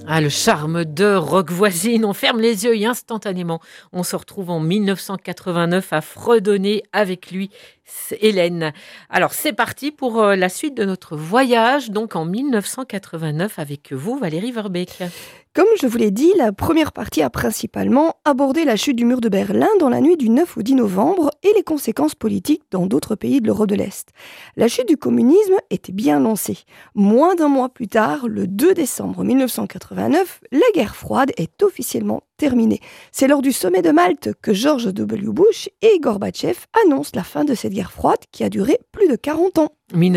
Ah, le charme de Rock Voisine, on ferme les yeux et instantanément, on se retrouve en 1989 à fredonner avec lui, Hélène. Alors c'est parti pour la suite de notre voyage, donc en 1989 avec vous, Valérie Verbeek. Comme je vous l'ai dit, la première partie a principalement abordé la chute du mur de Berlin dans la nuit du 9 au 10 novembre et les conséquences politiques dans d'autres pays de l'Europe de l'Est. La chute du communisme était bien lancée. Moins d'un mois plus tard, le 2 décembre 1989, la guerre froide est officiellement terminée. C'est lors du sommet de Malte que George W. Bush et Gorbatchev annoncent la fin de cette guerre froide qui a duré plus de 40 ans.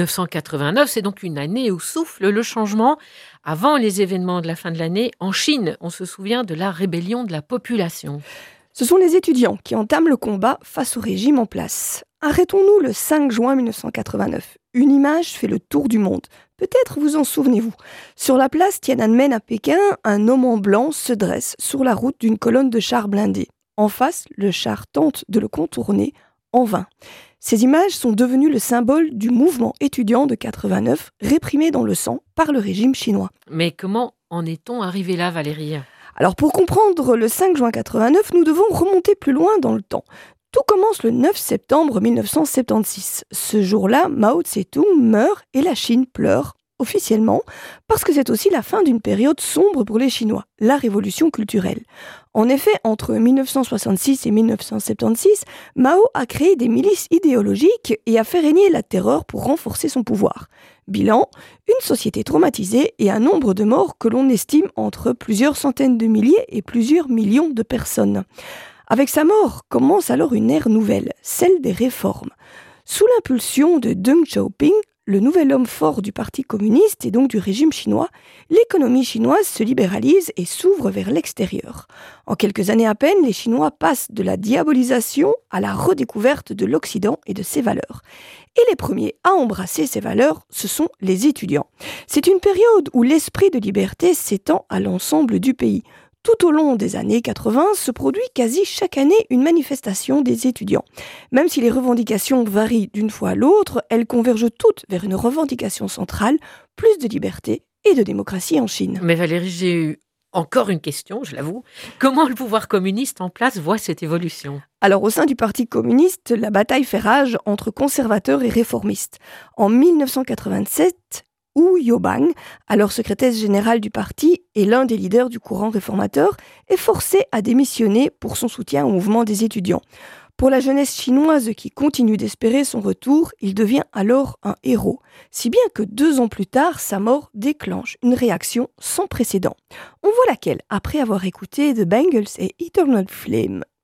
1989, c'est donc une année où souffle le changement. Avant les événements de la fin de l'année, en Chine, on se souvient de la rébellion de la population. Ce sont les étudiants qui entament le combat face au régime en place. Arrêtons-nous le 5 juin 1989. Une image fait le tour du monde. Peut-être vous en souvenez-vous. Sur la place Tiananmen à Pékin, un homme en blanc se dresse sur la route d'une colonne de chars blindés. En face, le char tente de le contourner en vain. Ces images sont devenues le symbole du mouvement étudiant de 89, réprimé dans le sang par le régime chinois. Mais comment en est-on arrivé là, Valérie ? Alors pour comprendre le 5 juin 89, nous devons remonter plus loin dans le temps. Tout commence le 9 septembre 1976. Ce jour-là, Mao Tse-tung meurt et la Chine pleure, officiellement, parce que c'est aussi la fin d'une période sombre pour les Chinois, la révolution culturelle. En effet, entre 1966 et 1976, Mao a créé des milices idéologiques et a fait régner la terreur pour renforcer son pouvoir. Bilan, une société traumatisée et un nombre de morts que l'on estime entre plusieurs centaines de milliers et plusieurs millions de personnes. Avec sa mort commence alors une ère nouvelle, celle des réformes. Sous l'impulsion de Deng Xiaoping, le nouvel homme fort du Parti communiste et donc du régime chinois, l'économie chinoise se libéralise et s'ouvre vers l'extérieur. En quelques années à peine, les Chinois passent de la diabolisation à la redécouverte de l'Occident et de ses valeurs. Et les premiers à embrasser ces valeurs, ce sont les étudiants. C'est une période où l'esprit de liberté s'étend à l'ensemble du pays. Tout au long des années 80, se produit quasi chaque année une manifestation des étudiants. Même si les revendications varient d'une fois à l'autre, elles convergent toutes vers une revendication centrale, plus de liberté et de démocratie en Chine. Mais Valérie, j'ai eu encore une question, je l'avoue. Comment le pouvoir communiste en place voit cette évolution ? Alors au sein du Parti communiste, la bataille fait rage entre conservateurs et réformistes. En 1987, Wu Yaobang, alors secrétaire général du parti et l'un des leaders du courant réformateur, est forcé à démissionner pour son soutien au mouvement des étudiants. Pour la jeunesse chinoise qui continue d'espérer son retour, il devient alors un héros. Si bien que 2 ans plus tard, sa mort déclenche une réaction sans précédent. On voit laquelle après avoir écouté The Bangles et Eternal Flame.